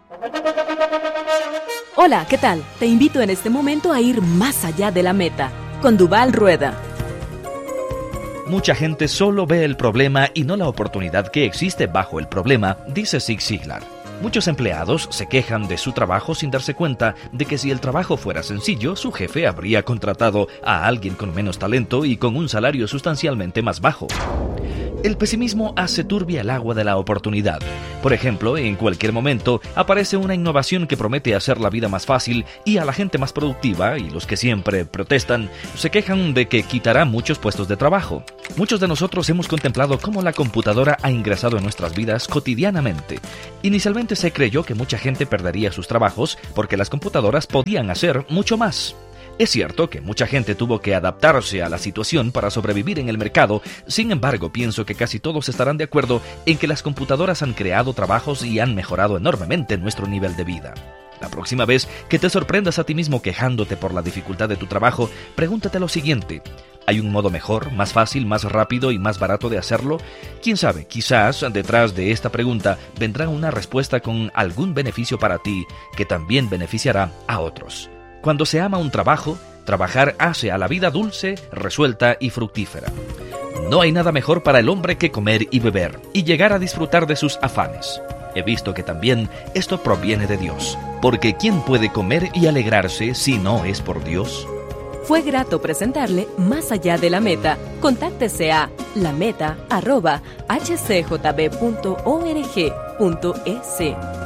Hola, ¿qué tal? Te invito en este momento a ir más allá de la meta, con Duval Rueda. Mucha gente solo ve el problema y no la oportunidad que existe bajo el problema, dice Zig Ziglar. Muchos empleados se quejan de su trabajo sin darse cuenta de que si el trabajo fuera sencillo, su jefe habría contratado a alguien con menos talento y con un salario sustancialmente más bajo. El pesimismo hace turbia el agua de la oportunidad. Por ejemplo, en cualquier momento aparece una innovación que promete hacer la vida más fácil y a la gente más productiva, y los que siempre protestan se quejan de que quitará muchos puestos de trabajo. Muchos de nosotros hemos contemplado cómo la computadora ha ingresado en nuestras vidas cotidianamente. Inicialmente se creyó que mucha gente perdería sus trabajos porque las computadoras podían hacer mucho más. Es cierto que mucha gente tuvo que adaptarse a la situación para sobrevivir en el mercado, sin embargo pienso que casi todos estarán de acuerdo en que las computadoras han creado trabajos y han mejorado enormemente nuestro nivel de vida. La próxima vez que te sorprendas a ti mismo quejándote por la dificultad de tu trabajo, pregúntate lo siguiente: ¿hay un modo mejor, más fácil, más rápido y más barato de hacerlo? Quién sabe, quizás detrás de esta pregunta vendrá una respuesta con algún beneficio para ti que también beneficiará a otros. Cuando se ama un trabajo, trabajar hace a la vida dulce, resuelta y fructífera. No hay nada mejor para el hombre que comer y beber, y llegar a disfrutar de sus afanes. He visto que también esto proviene de Dios, porque ¿quién puede comer y alegrarse si no es por Dios? Fue grato presentarle Más allá de la meta. Contáctese a lameta@hcjb.org.es.